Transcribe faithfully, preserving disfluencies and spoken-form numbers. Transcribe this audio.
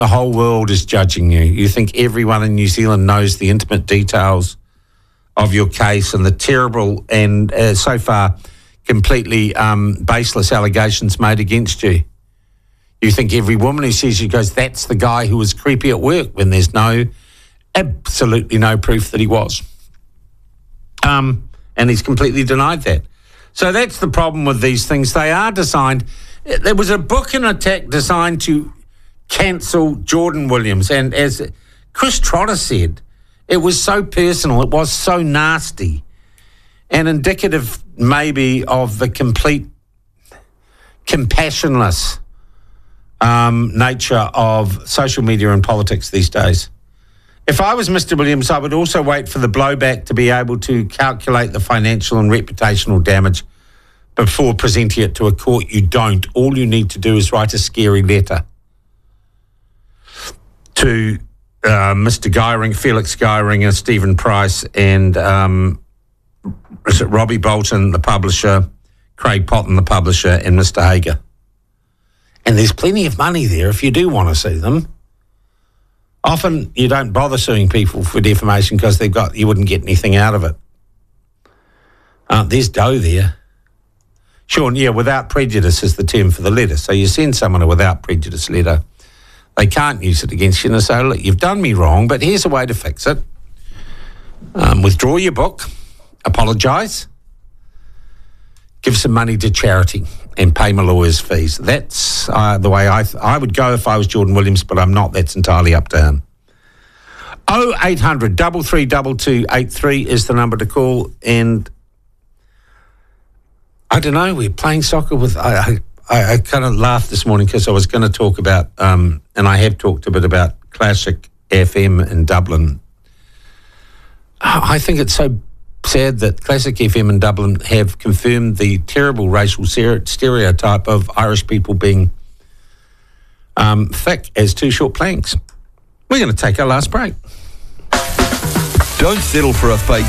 the whole world is judging you. You think everyone in New Zealand knows the intimate details of your case and the terrible and uh, so far completely um, baseless allegations made against you. You think every woman who sees you goes, that's the guy who was creepy at work, when there's no, absolutely no proof that he was. Um, and he's completely denied that. So that's the problem with these things. They are designed. There was a book in Attack designed to cancel Jordan Williams. And as Chris Trotter said, it was so personal, it was so nasty and indicative maybe of the complete compassionless um, nature of social media and politics these days. If I was Mister Williams, I would also wait for the blowback to be able to calculate the financial and reputational damage before presenting it to a court. You don't. All you need to do is write a scary letter to uh, Mister Geiring, Felix Geiring, Stephen Price, and um, is it Robbie Bolton, the publisher, Craig Potton, the publisher, and Mister Hager. And there's plenty of money there if you do want to sue them. Often you don't bother suing people for defamation because they've got you wouldn't get anything out of it. Uh, there's dough there. Sean, yeah, without prejudice is the term for the letter. So you send someone a without prejudice letter. They can't use it against you and say, look, you've done me wrong, but here's a way to fix it. Um, withdraw your book, apologise, give some money to charity and pay my lawyer's fees. That's uh, the way I th- I would go if I was Jordan Williams, but I'm not. That's entirely up to him. oh eight hundred, three three two two eight three is the number to call. And I don't know, we're playing soccer with... I, I, I kind of laughed this morning because I was going to talk about, um, and I have talked a bit about Classic F M in Dublin. I think it's so sad that Classic F M in Dublin have confirmed the terrible racial stereotype of Irish people being um, thick as two short planks. We're going to take our last break. Don't settle for a fake